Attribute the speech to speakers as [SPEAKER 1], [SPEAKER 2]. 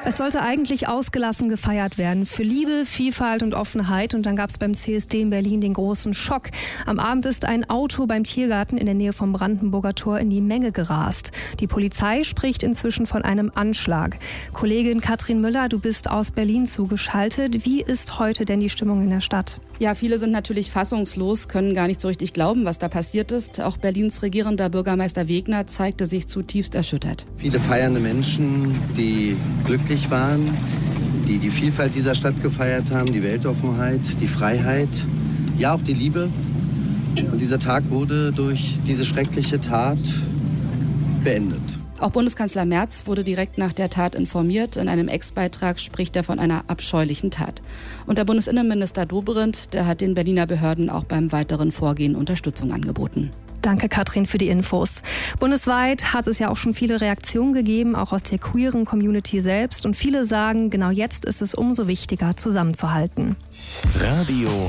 [SPEAKER 1] Es sollte eigentlich ausgelassen gefeiert werden für Liebe, Vielfalt und Offenheit. Und dann gab es beim CSD in Berlin den großen Schock. Am Abend ist ein Auto beim Tiergarten in der Nähe vom Brandenburger Tor in die Menge gerast. Die Polizei spricht inzwischen von einem Anschlag. Kollegin Katrin Müller, du bist aus Berlin zugeschaltet. Wie ist heute denn die Stimmung in der Stadt?
[SPEAKER 2] Ja, viele sind natürlich fassungslos, können gar nicht so richtig glauben, was da passiert ist. Auch Berlins regierender Bürgermeister Wegner zeigte sich zutiefst erschüttert.
[SPEAKER 3] Viele feiernde Menschen, die glücklich waren, die die Vielfalt dieser Stadt gefeiert haben, die Weltoffenheit, die Freiheit, ja auch die Liebe. Und dieser Tag wurde durch diese schreckliche Tat beendet.
[SPEAKER 2] Auch Bundeskanzler Merz wurde direkt nach der Tat informiert. In einem Ex-Beitrag spricht er von einer abscheulichen Tat. Und der Bundesinnenminister Dobrindt, der hat den Berliner Behörden auch beim weiteren Vorgehen Unterstützung angeboten.
[SPEAKER 1] Danke, Katrin, für die Infos. Bundesweit hat es ja auch schon viele Reaktionen gegeben, auch aus der queeren Community selbst. Und viele sagen, genau jetzt ist es umso wichtiger, zusammenzuhalten.
[SPEAKER 4] Radio